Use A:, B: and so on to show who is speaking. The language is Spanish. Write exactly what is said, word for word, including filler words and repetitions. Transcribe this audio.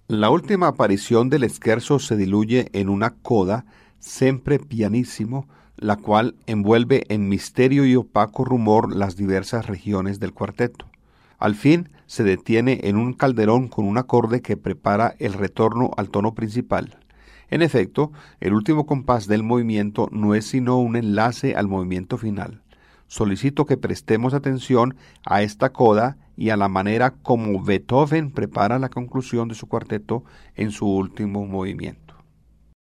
A: La última aparición del scherzo se diluye en una coda, sempre pianissimo, la cual envuelve en misterio y opaco rumor las diversas regiones del cuarteto. Al fin se detiene en un calderón con un acorde que prepara el retorno al tono principal. En efecto, el último compás del movimiento no es sino un enlace al movimiento final. Solicito que prestemos atención a esta coda y a la manera como Beethoven prepara la conclusión de su cuarteto en su último movimiento.